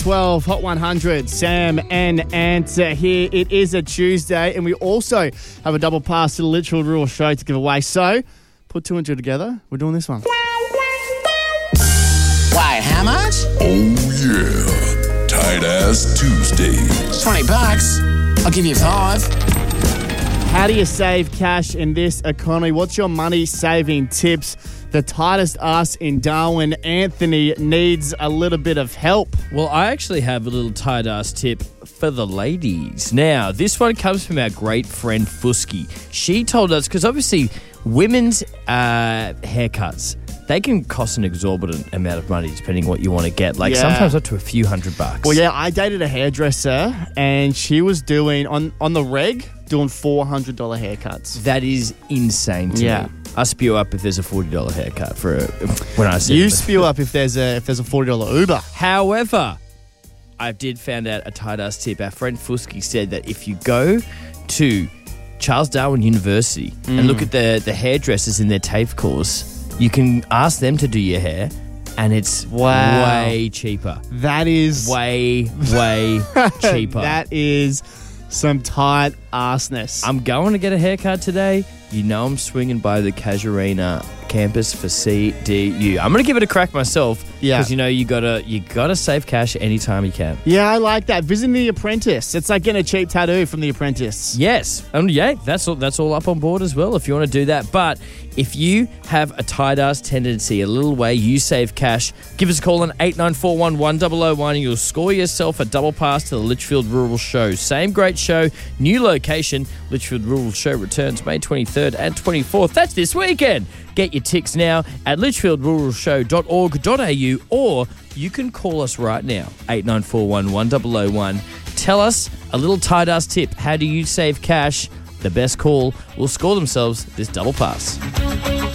12 Hot 100, Sam and Answer here. It is a Tuesday, and we also have a double pass to the Litchfield Rural Show to give away. So, put two and two together. We're doing this one. Wait, how much? Oh yeah, Tight Ass Tuesdays. $20. I'll give you 5. How do you save cash in this economy? What's your money-saving tips? The tightest ass in Darwin, Anthony, needs a little bit of help. Well, I actually have a little tight ass tip for the ladies. Now, this one comes from our great friend Fusky. She told us, because obviously women's haircuts, they can cost an exorbitant amount of money depending what you want to get. Like sometimes up to a few $100. Well, yeah, I dated a hairdresser and she was doing, on the reg, doing $400 haircuts. That is insane to me. I spew up if there's a $40 haircut when I see you it. spew up if there's a $40 Uber. However, I did find out a tight ass tip. Our friend Fusky said that if you go to Charles Darwin University and look at the hairdressers in their TAFE course, you can ask them to do your hair, and it's way cheaper. That is way cheaper. That is some tight assness. I'm going to get a haircut today. You know I'm swinging by the Casuarina campus for CDU. I'm going to give it a crack myself. Yeah. Because, you know, you gotta save cash anytime you can. Yeah, I like that. Visiting The Apprentice. It's like getting a cheap tattoo from The Apprentice. Yes. That's all up on board as well if you want to do that. But if you have a tight-ass tendency, a little way you save cash, give us a call on 8941 1001 and you'll score yourself a double pass to the Litchfield Rural Show. Same great show, new location. Litchfield Rural Show returns May 23rd and 24th. That's this weekend. Get your ticks now at litchfieldruralshow.org.au or you can call us right now, 8941 1001. Tell us a little tight-ass tip. How do you save cash? The best call will score themselves this double pass.